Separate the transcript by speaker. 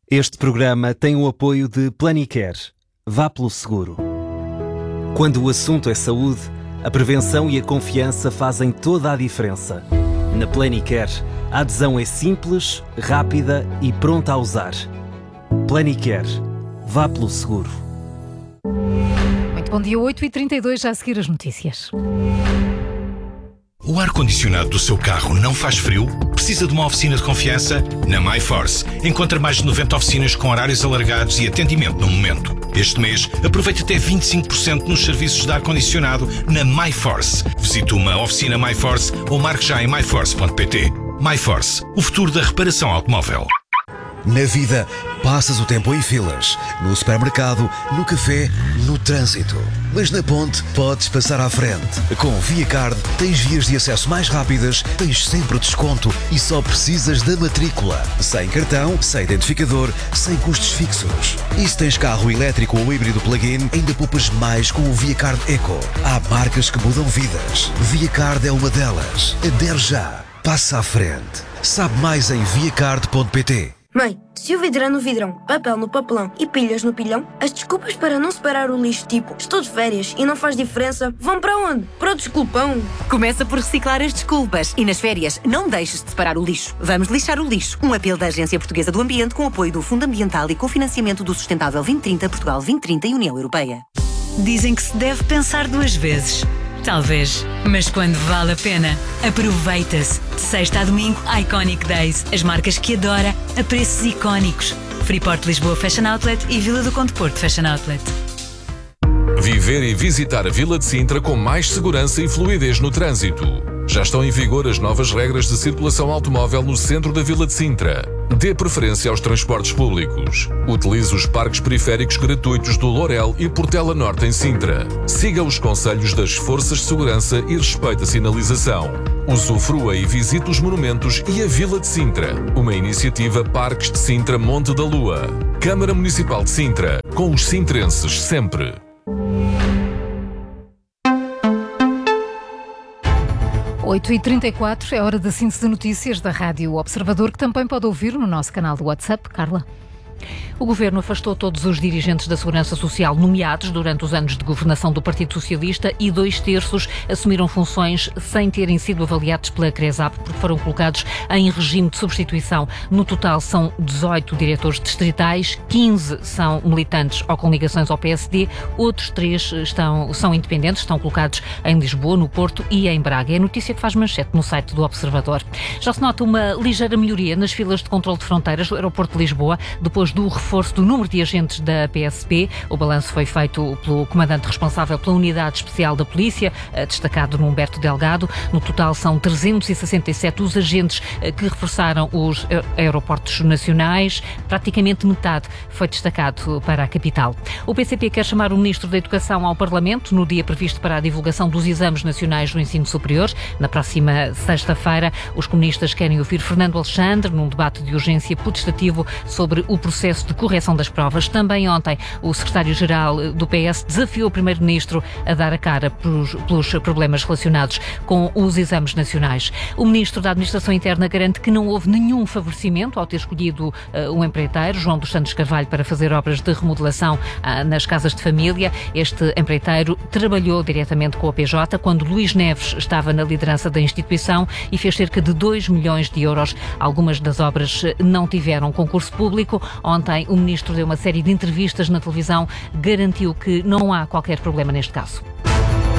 Speaker 1: Este programa tem o apoio de Planicare. Vá pelo seguro. Quando o assunto é saúde, a prevenção e a confiança fazem toda a diferença. Na Planicare, a adesão é simples, rápida e pronta a usar. Planicare. Vá pelo seguro.
Speaker 2: Muito bom dia, 8h32, já a seguir as notícias.
Speaker 3: O ar-condicionado do seu carro não faz frio? Precisa de uma oficina de confiança? Na MyForce. Encontra mais de 90 oficinas com horários alargados e atendimento no momento. Este mês, aproveite até 25% nos serviços de ar-condicionado na MyForce. Visite uma oficina MyForce ou marque já em myforce.pt. MyForce, o futuro da reparação automóvel.
Speaker 4: Na vida, passas o tempo em filas, no supermercado, no café, no trânsito. Mas na ponte, podes passar à frente. Com ViaCard, tens vias de acesso mais rápidas, tens sempre desconto e só precisas da matrícula. Sem cartão, sem identificador, sem custos fixos. E se tens carro elétrico ou híbrido plug-in, ainda poupas mais com o ViaCard Eco. Há marcas que mudam vidas. ViaCard é uma delas. Adere já. Passa à frente. Sabe mais em viacard.pt.
Speaker 5: Mãe, se o vidro é no vidrão, papel no papelão e pilhas no pilhão, as desculpas para não separar o lixo tipo estou de férias e não faz diferença vão para onde? Para o desculpão.
Speaker 6: Começa por reciclar as desculpas e nas férias não deixes de separar o lixo. Vamos lixar o lixo. Um apelo da Agência Portuguesa do Ambiente com apoio do Fundo Ambiental e cofinanciamento do Sustentável 2030, Portugal 2030 e União Europeia.
Speaker 7: Dizem que se deve pensar duas vezes. Talvez, mas quando vale a pena, aproveita-se. De sexta a domingo, Iconic Days. As marcas que adora a preços icónicos. Freeport Lisboa Fashion Outlet e Vila do Conde Porto Fashion Outlet.
Speaker 8: Viver e visitar a Vila de Sintra com mais segurança e fluidez no trânsito. Já estão em vigor as novas regras de circulação automóvel no centro da Vila de Sintra. Dê preferência aos transportes públicos. Utilize os parques periféricos gratuitos do Lourel e Portela Norte em Sintra. Siga os conselhos das forças de segurança e respeite a sinalização. Usufrua e visite os monumentos e a Vila de Sintra. Uma iniciativa Parques de Sintra Monte da Lua. Câmara Municipal de Sintra. Com os sintrenses sempre.
Speaker 2: 8h34, é hora da síntese de notícias da Rádio Observador, que também pode ouvir no nosso canal do WhatsApp. Carla. O Governo afastou todos os dirigentes da Segurança Social nomeados durante os anos de governação do Partido Socialista e 2/3 assumiram funções sem terem sido avaliados pela CRESAP porque foram colocados em regime de substituição. No total são 18 diretores distritais, 15 são militantes ou com ligações ao PSD, outros 3 são independentes, estão colocados em Lisboa, no Porto e em Braga. É a notícia que faz manchete no site do Observador. Já se nota uma ligeira melhoria nas filas de controle de fronteiras do aeroporto de Lisboa, depois do reforço do número de agentes da PSP. O balanço foi feito pelo comandante responsável pela Unidade Especial da Polícia, destacado no Humberto Delgado. No total são 367 os agentes que reforçaram os aeroportos nacionais. Praticamente metade foi destacado para a capital. O PCP quer chamar o Ministro da Educação ao Parlamento no dia previsto para a divulgação dos exames nacionais do ensino superior. Na próxima sexta-feira, os comunistas querem ouvir Fernando Alexandre num debate de urgência potestativo sobre o processo de correção das provas. Também ontem, o secretário-geral do PS desafiou o primeiro-ministro a dar a cara pelos problemas relacionados com os exames nacionais. O ministro da Administração Interna garante que não houve nenhum favorecimento ao ter escolhido um empreiteiro, João dos Santos Carvalho, para fazer obras de remodelação nas casas de família. Este empreiteiro trabalhou diretamente com a PJ quando Luís Neves estava na liderança da instituição e fez cerca de 2 milhões de euros. Algumas das obras não tiveram concurso público. Ontem, o ministro deu uma série de entrevistas na televisão, garantiu que não há qualquer problema neste caso.